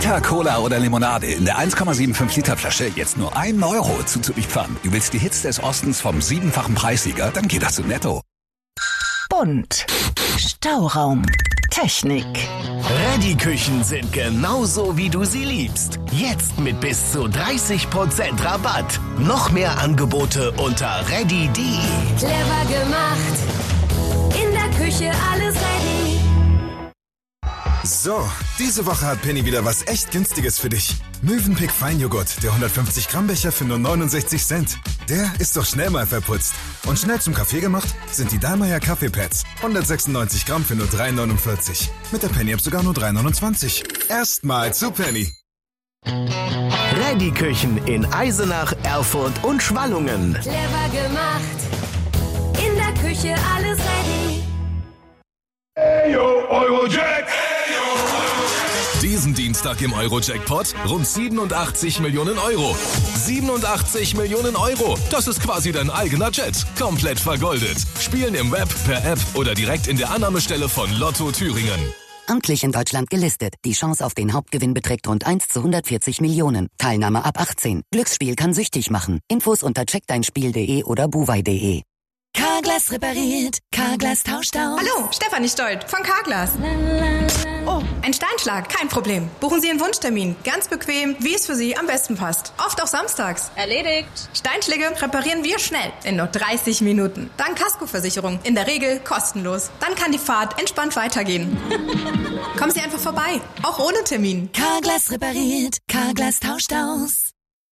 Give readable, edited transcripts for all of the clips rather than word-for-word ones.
Fanta, Cola oder Limonade in der 1,75 Liter Flasche jetzt nur 1 Euro zuzupfern. Du willst die Hits des Ostens vom 7-fachen Preissieger? Dann geht das zu Netto. Bunt. Stauraum. Technik. Ready-Küchen sind genauso, wie du sie liebst. Jetzt mit bis zu 30% Rabatt. Noch mehr Angebote unter ready.de. Clever gemacht. In der Küche alles ready. So, diese Woche hat Penny wieder was echt Günstiges für dich. Mövenpick Feinjoghurt, der 150 Gramm Becher für nur 69 Cent. Der ist doch schnell mal verputzt. Und schnell zum Kaffee gemacht sind die Dallmayr Kaffeepads. 196 Gramm für nur 3,49. Mit der Penny-App sogar nur 3,29. Erstmal zu Penny. Ready-Küchen in Eisenach, Erfurt und Schwallungen. Clever gemacht. In der Küche alles ready. Eyo, Eurojack! Diesen Dienstag im Eurojackpot rund 87 Millionen Euro. 87 Millionen Euro. Das ist quasi dein eigener Jet. Komplett vergoldet. Spielen im Web, per App oder direkt in der Annahmestelle von Lotto Thüringen. Amtlich in Deutschland gelistet. Die Chance auf den Hauptgewinn beträgt rund 1 zu 140 Millionen. Teilnahme ab 18. Glücksspiel kann süchtig machen. Infos unter checkdeinspiel.de oder buwei.de. Carglass repariert, Carglass tauscht aus. Hallo, Stefanie Stolt von Carglass. Oh, ein Steinschlag, kein Problem. Buchen Sie einen Wunschtermin, ganz bequem, wie es für Sie am besten passt. Oft auch samstags. Erledigt. Steinschläge reparieren wir schnell, in nur 30 Minuten. Dank Kaskoversicherung, in der Regel kostenlos. Dann kann die Fahrt entspannt weitergehen. Kommen Sie einfach vorbei, auch ohne Termin. Carglass repariert, Carglass tauscht aus.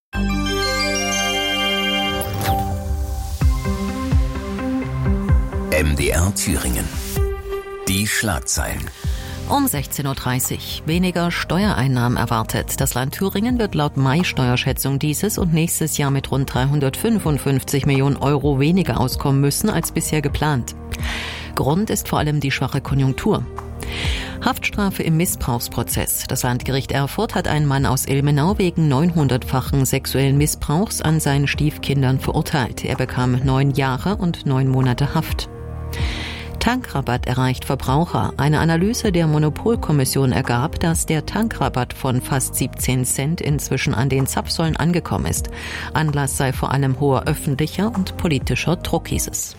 MDR Thüringen. Die Schlagzeilen. Um 16.30 Uhr. Weniger Steuereinnahmen erwartet. Das Land Thüringen wird laut Mai-Steuerschätzung dieses und nächstes Jahr mit rund 355 Millionen Euro weniger auskommen müssen als bisher geplant. Grund ist vor allem die schwache Konjunktur. Haftstrafe im Missbrauchsprozess. Das Landgericht Erfurt hat einen Mann aus Ilmenau wegen 900-fachen sexuellen Missbrauchs an seinen Stiefkindern verurteilt. Er bekam 9 Jahre und 9 Monate Haft. Tankrabatt erreicht Verbraucher. Eine Analyse der Monopolkommission ergab, dass der Tankrabatt von fast 17 Cent inzwischen an den Zapfsäulen angekommen ist. Anlass sei vor allem hoher öffentlicher und politischer Druck, hieß es.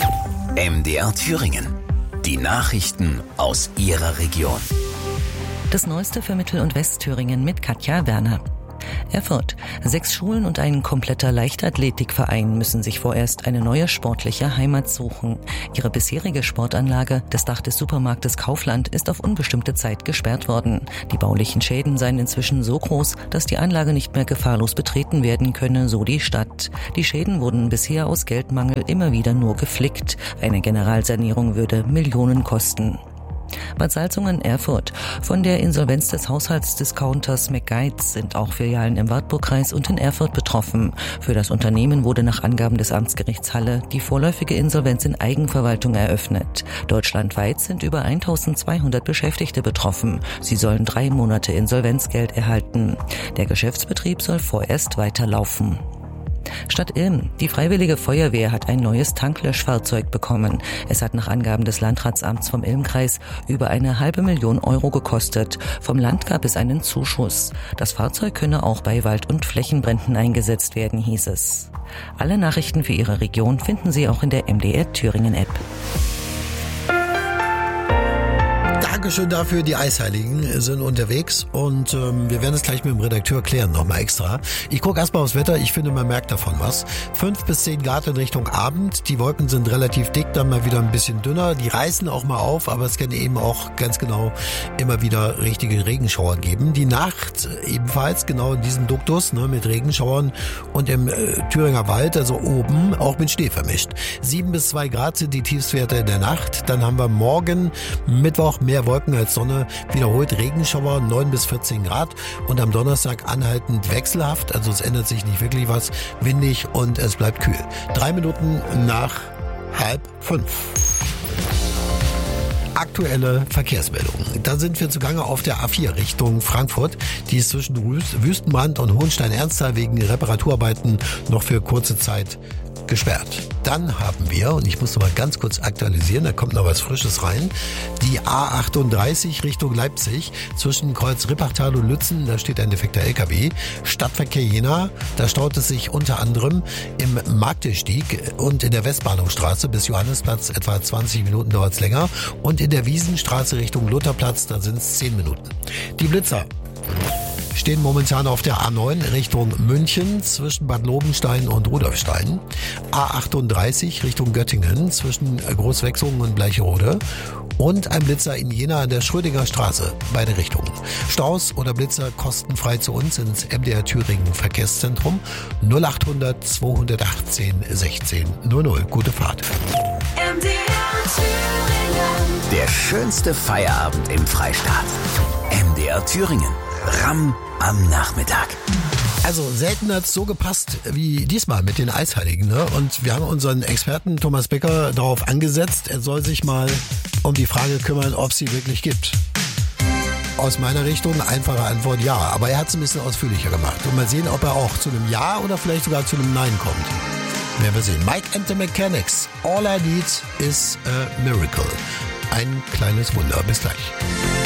MDR Thüringen. Die Nachrichten aus Ihrer Region. Das Neueste für Mittel- und Westthüringen mit Katja Werner. Erfurt. 6 Schulen und ein kompletter Leichtathletikverein müssen sich vorerst eine neue sportliche Heimat suchen. Ihre bisherige Sportanlage, das Dach des Supermarktes Kaufland, ist auf unbestimmte Zeit gesperrt worden. Die baulichen Schäden seien inzwischen so groß, dass die Anlage nicht mehr gefahrlos betreten werden könne, so die Stadt. Die Schäden wurden bisher aus Geldmangel immer wieder nur geflickt. Eine Generalsanierung würde Millionen kosten. Bad Salzungen-Erfurt. Von der Insolvenz des Haushaltsdiscounters McGuides sind auch Filialen im Wartburgkreis und in Erfurt betroffen. Für das Unternehmen wurde nach Angaben des Amtsgerichts Halle die vorläufige Insolvenz in Eigenverwaltung eröffnet. Deutschlandweit sind über 1200 Beschäftigte betroffen. Sie sollen 3 Monate Insolvenzgeld erhalten. Der Geschäftsbetrieb soll vorerst weiterlaufen. Stadt Ilm. Die Freiwillige Feuerwehr hat ein neues Tanklöschfahrzeug bekommen. Es hat nach Angaben des Landratsamts vom Ilmkreis über 500.000 Euro gekostet. Vom Land gab es einen Zuschuss. Das Fahrzeug könne auch bei Wald- und Flächenbränden eingesetzt werden, hieß es. Alle Nachrichten für Ihre Region finden Sie auch in der MDR Thüringen App. Dankeschön dafür, die Eisheiligen sind unterwegs und wir werden es gleich mit dem Redakteur klären, nochmal extra. Ich gucke erstmal aufs Wetter, ich finde, man merkt davon was. 5 bis 10 Grad in Richtung Abend, die Wolken sind relativ dick, dann mal wieder ein bisschen dünner, die reißen auch mal auf, aber es kann eben auch ganz genau immer wieder richtige Regenschauer geben. Die Nacht ebenfalls genau in diesem Duktus, ne, mit Regenschauern und im Thüringer Wald, also oben, auch mit Schnee vermischt. 7 bis 2 Grad sind die Tiefstwerte in der Nacht, dann haben wir morgen Mittwoch mehr Wolken als Sonne, wiederholt Regenschauer, 9 bis 14 Grad und am Donnerstag anhaltend wechselhaft, also es ändert sich nicht wirklich was, windig und es bleibt kühl. 3 Minuten nach 4:30. Aktuelle Verkehrsmeldungen. Da sind wir zugange auf der A4 Richtung Frankfurt. Die ist zwischen Wüstenbrand und Hohenstein-Ernsthal wegen Reparaturarbeiten noch für kurze Zeit gesperrt. Dann haben wir, und ich muss noch mal ganz kurz aktualisieren, da kommt noch was Frisches rein, die A38 Richtung Leipzig zwischen Kreuz Rippachtal und Lützen, da steht ein defekter LKW. Stadtverkehr Jena, da staut es sich unter anderem im Magdestieg und in der Westbahnhofstraße bis Johannesplatz etwa 20 Minuten dauert es länger und in der Wiesenstraße Richtung Lutherplatz, da sind es 10 Minuten. Die Blitzer stehen momentan auf der A9 Richtung München zwischen Bad Lobenstein und Rudolfstein. A38 Richtung Göttingen zwischen Großwechsungen und Bleicherode. Und ein Blitzer in Jena an der Schrödinger Straße, beide Richtungen. Staus oder Blitzer kostenfrei zu uns ins MDR Thüringen Verkehrszentrum 0800 218 16 00. Gute Fahrt. MDR Thüringen. Der schönste Feierabend im Freistaat. MDR Thüringen. Ramm am Nachmittag. Also selten hat es so gepasst wie diesmal mit den Eisheiligen. Ne? Und wir haben unseren Experten Thomas Becker darauf angesetzt, er soll sich mal um die Frage kümmern, ob es sie wirklich gibt. Aus meiner Richtung einfache Antwort ja, aber er hat es ein bisschen ausführlicher gemacht. Und mal sehen, ob er auch zu einem Ja oder vielleicht sogar zu einem Nein kommt. Werden wir sehen. Mike and the Mechanics. All I need is a miracle. Ein kleines Wunder. Bis gleich.